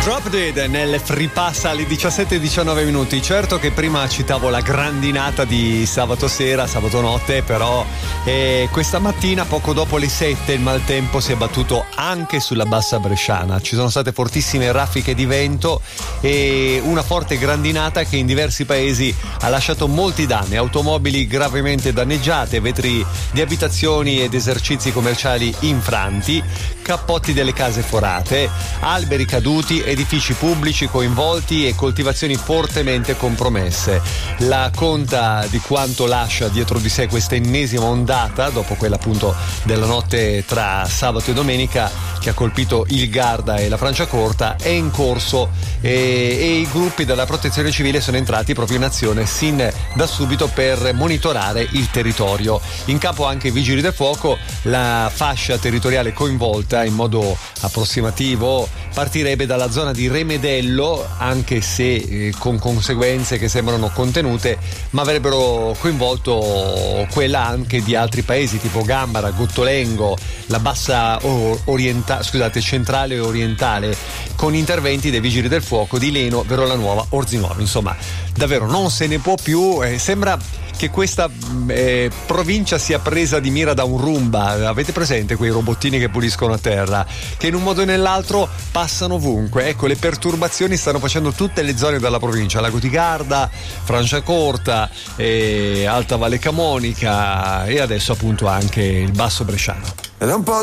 Drop Dead nel Free Pass alle 17:19 minuti. Certo che prima citavo la grandinata di sabato sera, sabato notte, però questa mattina poco dopo le 7 il maltempo si è battuto anche sulla bassa bresciana. Ci sono state fortissime raffiche di vento e una forte grandinata che in diversi paesi ha lasciato molti danni, automobili gravemente danneggiate, vetri di abitazioni ed esercizi commerciali infranti, cappotti delle case forate, alberi caduti, edifici pubblici coinvolti e coltivazioni fortemente compromesse. La conta di quanto lascia dietro di sé questa ennesima ondata, dopo quella appunto della notte tra sabato e domenica che ha colpito il Garda e la Franciacorta, è in corso e i gruppi della protezione civile sono entrati proprio in azione sin da subito per monitorare il territorio. In capo anche i vigili del fuoco. La fascia territoriale coinvolta in modo approssimativo partirebbe dalla zona di Remedello, anche se con conseguenze che sembrano contenute, ma avrebbero coinvolto quella anche di altri paesi tipo Gambara, Gottolengo, la bassa centrale e orientale, con interventi dei vigili del fuoco di Leno, Verola Nuova, Orzinuovo. Insomma, davvero non se ne può più. Sembra che questa provincia sia presa di mira da un Roomba. Avete presente quei robottini che puliscono a terra, che in un modo o nell'altro passano ovunque? Ecco, le perturbazioni stanno facendo tutte le zone della provincia: Lago di Garda, Franciacorta, Alta Valle Camonica e adesso appunto anche il Basso Bresciano. Ed è un po'